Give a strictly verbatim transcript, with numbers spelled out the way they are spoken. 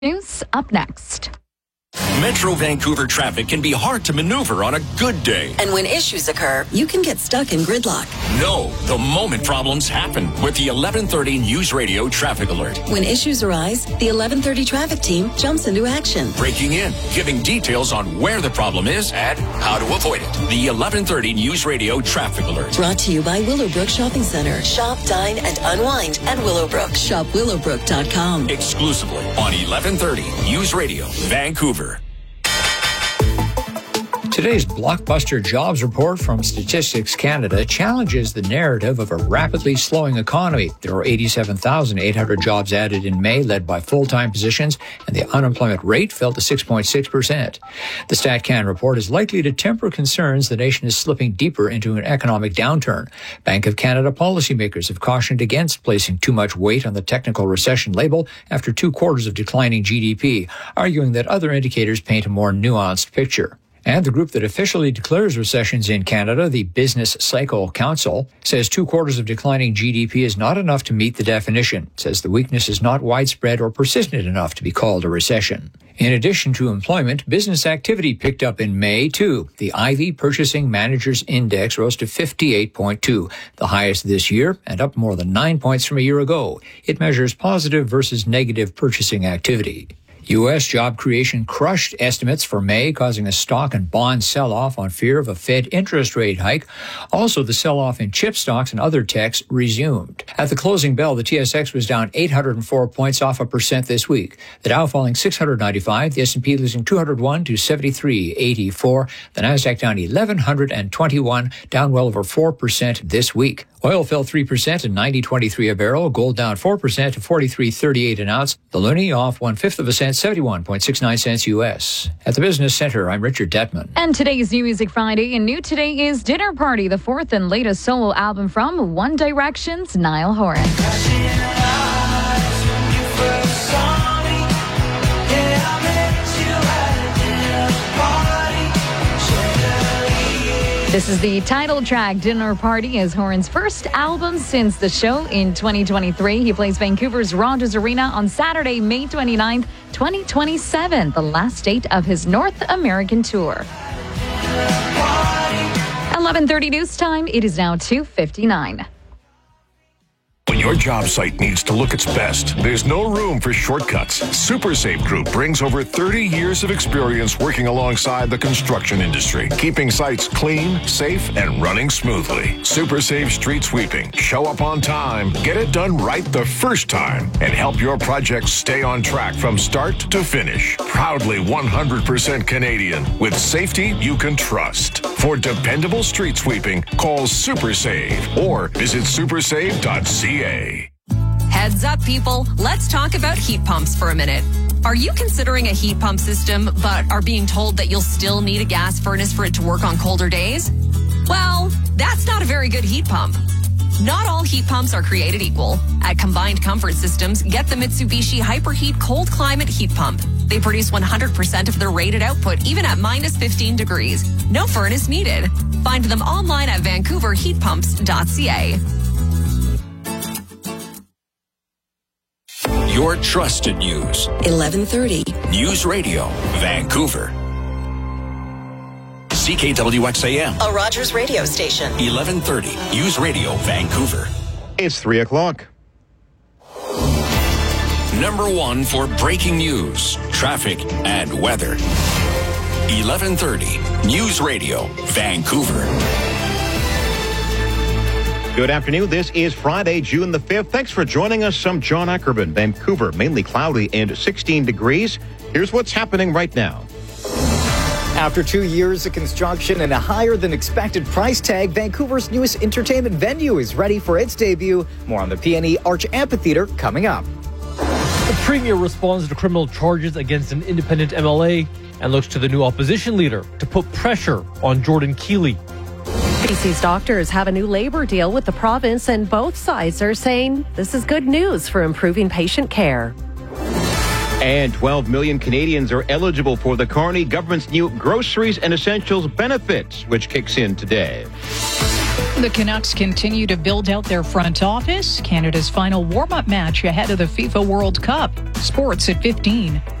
News up next. Metro Vancouver traffic can be hard to maneuver on a good day. And when issues occur, you can get stuck in gridlock. No, the moment problems happen with the eleven thirty News Radio Traffic Alert. When issues arise, the eleven thirty traffic team jumps into action. Breaking in, giving details on where the problem is and how to avoid it. The eleven thirty News Radio Traffic Alert. Brought to you by Willowbrook Shopping Center. Shop, dine, and unwind at Willowbrook. Shop willowbrook dot com. Exclusively on eleven thirty News Radio, Vancouver. Today's blockbuster jobs report from Statistics Canada challenges the narrative of a rapidly slowing economy. There were eighty-seven thousand eight hundred jobs added in May, led by full-time positions, and the unemployment rate fell to six point six percent. The StatCan report is likely to temper concerns the nation is slipping deeper into an economic downturn. Bank of Canada policymakers have cautioned against placing too much weight on the technical recession label after two quarters of declining G D P, arguing that other indicators paint a more nuanced picture. And the group that officially declares recessions in Canada, the Business Cycle Council, says two quarters of declining G D P is not enough to meet the definition. It says the weakness is not widespread or persistent enough to be called a recession. In addition to employment, business activity picked up in May, too. The I V Purchasing Managers Index rose to fifty-eight point two, the highest this year, and up more than nine points from a year ago. It measures positive versus negative purchasing activity. U S job creation crushed estimates for May, causing a stock and bond sell-off on fear of a Fed interest rate hike. Also, the sell-off in chip stocks and other techs resumed. At the closing bell, the T S X was down eight hundred four points, off a percent this week. The Dow falling six hundred ninety-five, the S and P losing two hundred one to seventy-three eighty-four, the Nasdaq down eleven twenty-one, down well over four percent this week. Oil fell three percent to ninety twenty-three a barrel. Gold down four percent to forty-three thirty-eight an ounce. The loonie off one-fifth of a cent, seventy-one point six nine cents U S. At the Business Center, I'm Richard Detman. And today's New Music Friday, and new today is Dinner Party, the fourth and latest solo album from One Direction's Niall Horan. This is the title track. Dinner Party is Horan's first album since the show in twenty twenty-three. He plays Vancouver's Rogers Arena on Saturday, May twenty-ninth, twenty twenty-seven, the last date of his North American tour. eleven thirty news time. It is now two fifty-nine. When your job site needs to look its best, there's no room for shortcuts. SuperSafe Group brings over thirty years of experience working alongside the construction industry, keeping sites clean, safe, and running smoothly. SuperSafe Street Sweeping. Show up on time, get it done right the first time, and help your projects stay on track from start to finish. Proudly one hundred percent Canadian, with safety you can trust. For dependable street sweeping, call SuperSave or visit supersave dot c a. Heads up, people. Let's talk about heat pumps for a minute. Are you considering a heat pump system but are being told that you'll still need a gas furnace for it to work on colder days? Well, that's not a very good heat pump. Not all heat pumps are created equal. At Combined Comfort Systems, get the Mitsubishi Hyperheat Cold Climate Heat Pump. They produce one hundred percent of their rated output, even at minus fifteen degrees. No furnace needed. Find them online at vancouver heat pumps dot c a. Your trusted news. eleven thirty. News Radio, Vancouver. C K W X A M. A Rogers radio station. eleven thirty. News Radio, Vancouver. It's three o'clock. Number one for breaking news, traffic, and weather. eleven thirty. News Radio, Vancouver. Good afternoon. This is Friday, June the fifth. Thanks for joining us. I'm John Ackerman. Vancouver, mainly cloudy and sixteen degrees. Here's what's happening right now. After two years of construction and a higher than expected price tag, Vancouver's newest entertainment venue is ready for its debut. More on the P and E Arch Amphitheatre coming up. The Premier responds to criminal charges against an independent M L A and looks to the new opposition leader to put pressure on Jordan Keeley. B C's doctors have a new labor deal with the province, and both sides are saying this is good news for improving patient care. And twelve million Canadians are eligible for the Carney government's new Groceries and Essentials benefits, which kicks in today. The Canucks continue to build out their front office. Canada's final warm-up match ahead of the FIFA World Cup. Sports at fifteen.